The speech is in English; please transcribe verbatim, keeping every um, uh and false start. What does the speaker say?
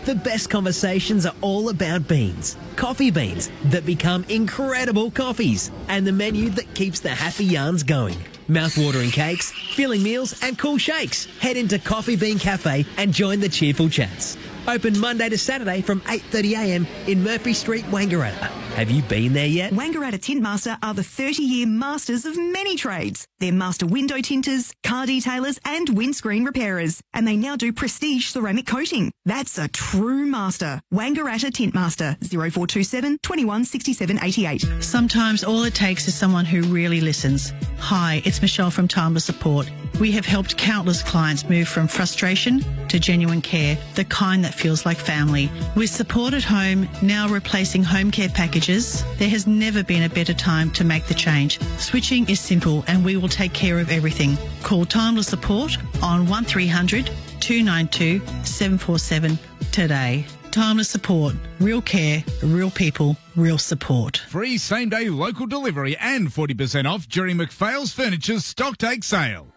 The best conversations are all about beans. Coffee beans that become incredible coffees. And the menu that keeps the happy yarns going. Mouth-watering cakes, filling meals and cool shakes. Head into Coffee Bean Cafe and join the cheerful chats. Open Monday to Saturday from eight thirty a m in Murphy Street, Wangaratta. Have you been there yet? Wangaratta Tintmaster are the thirty-year masters of many trades. They're master window tinters, car detailers and windscreen repairers. And they now do prestige ceramic coating. That's a true master. Wangaratta Tintmaster, zero four two seven, two one six seven eight eight. Sometimes all it takes is someone who really listens. Hi, it's Michelle from Timeless Support. We have helped countless clients move from frustration to genuine care, the kind that feels like family. With Support at Home now replacing home care packages, there has never been a better time to make the change. Switching is simple and we will take care of everything. Call Timeless Support on one three hundred, two nine two, seven four seven today. Timeless Support. Real care, real people, real support. Free same-day local delivery and forty percent off during McPhail's Furniture's Stocktake sale.